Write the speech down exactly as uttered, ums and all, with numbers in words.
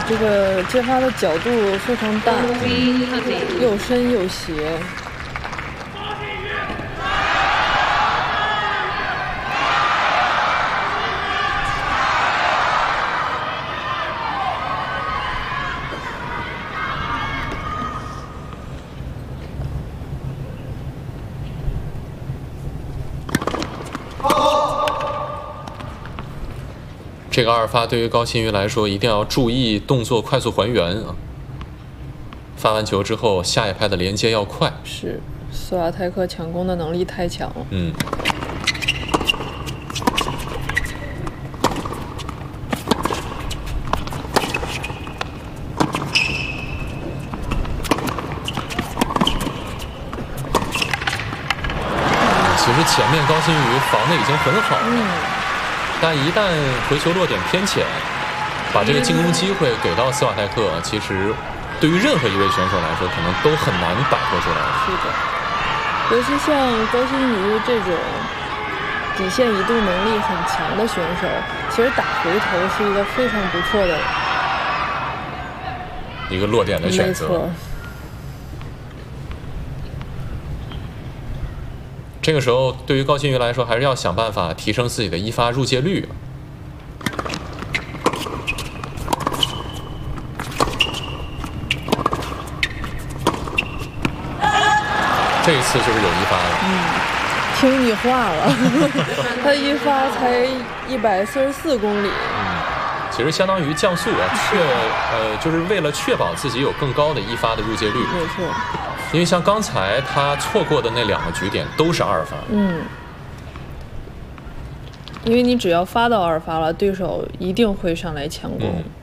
这个接发的角度非常大，又深又斜。 这个二发对于高新宇来说，一定要注意动作快速还原啊！发完球之后，下一拍的连接要快。 是，斯瓦泰克抢攻的能力太强了。 嗯。其实前面高新宇防的已经很好了。 嗯。 但一旦回球落点偏浅，把这个进攻机会给到斯瓦泰克，其实对于任何一位选手来说，可能都很难摆脱出来。 是的，尤其像高新宇这种底线移动能力很强的选手，其实打回头是一个非常不错的一个落点的选择。 没错。 这个时候，对于高新宇来说，还是要想办法提升自己的一发入界率。这一次就是有一发了。 嗯，听你话了，他一发才一百四十四公里。 嗯，其实相当于降速啊，确呃，就是为了确保自己有更高的一发的入界率。 没错。 因为像刚才他错过的那两个局点都是二发。 嗯，因为你只要发到二发了，对手一定会上来强攻。 嗯